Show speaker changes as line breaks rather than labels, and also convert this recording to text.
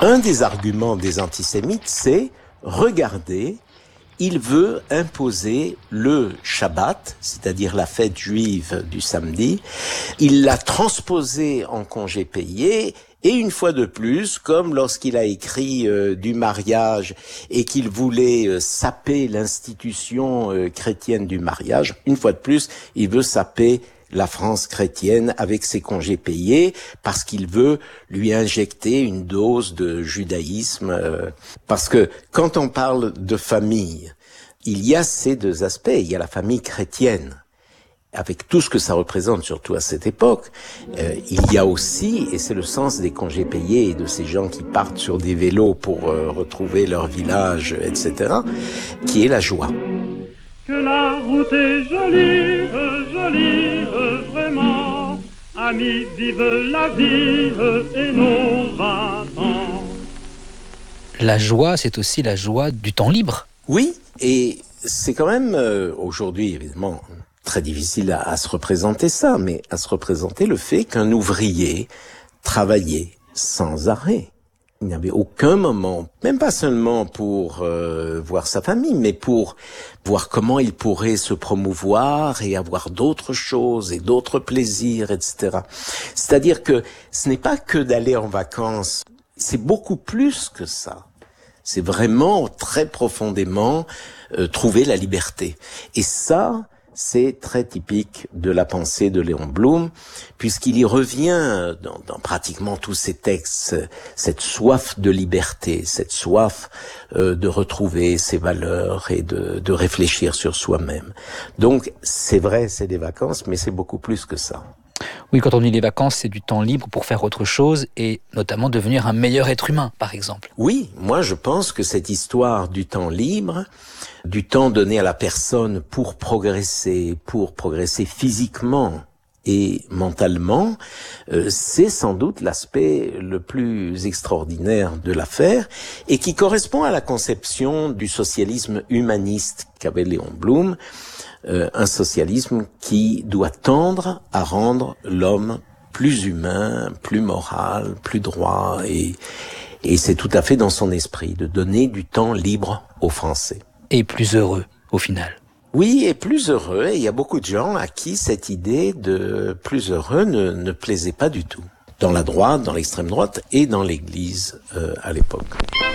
Un des arguments des antisémites, c'est « Regardez, il veut imposer le Shabbat, c'est-à-dire la fête juive du samedi. Il l'a transposé en congé payé et une fois de plus, comme lorsqu'il a écrit du mariage et qu'il voulait saper l'institution chrétienne du mariage, une fois de plus, il veut saper la France chrétienne avec ses congés payés parce qu'il veut lui injecter une dose de judaïsme. Parce que quand on parle de famille, il y a ces deux aspects. Il y a la famille chrétienne, avec tout ce que ça représente, surtout à cette époque. Il y a aussi, et c'est le sens des congés payés et de ces gens qui partent sur des vélos pour retrouver leur village, etc., qui est la joie.
Que la route est jolie, jolie, vraiment. Amis, vive la vie et nos va-t'en.
La joie, c'est aussi la joie du temps libre.
Oui, et c'est quand même, aujourd'hui, évidemment, très difficile à se représenter ça, mais à se représenter le fait qu'un ouvrier travaillait sans arrêt. Il n'y avait aucun moment, même pas seulement pour voir sa famille, mais pour voir comment il pourrait se promouvoir et avoir d'autres choses et d'autres plaisirs, etc. C'est-à-dire que ce n'est pas que d'aller en vacances, c'est beaucoup plus que ça. C'est vraiment très profondément trouver la liberté. Et ça, c'est très typique de la pensée de Léon Blum, puisqu'il y revient dans pratiquement tous ses textes, cette soif de liberté, cette soif de retrouver ses valeurs et de réfléchir sur soi-même. Donc, c'est vrai, c'est des vacances, mais c'est beaucoup plus que ça.
Oui, quand on dit les vacances, c'est du temps libre pour faire autre chose et notamment devenir un meilleur être humain, par exemple.
Oui, moi je pense que cette histoire du temps libre, du temps donné à la personne pour progresser physiquement et mentalement, c'est sans doute l'aspect le plus extraordinaire de l'affaire et qui correspond à la conception du socialisme humaniste qu'avait Léon Blum, un socialisme qui doit tendre à rendre l'homme plus humain, plus moral, plus droit, et c'est tout à fait dans son esprit de donner du temps libre aux Français.
Et plus heureux, au final.
Oui, et plus heureux, et il y a beaucoup de gens à qui cette idée de plus heureux ne plaisait pas du tout. Dans la droite, dans l'extrême droite et dans l'Église à l'époque.